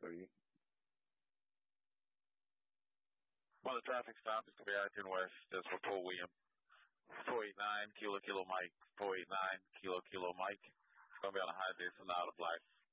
aí. Well, the traffic stop is going to be I-10 West, just for Paul William. 489, Kilo Mike, 489, Kilo Mike. It's going to be on a high day, Sonata Black.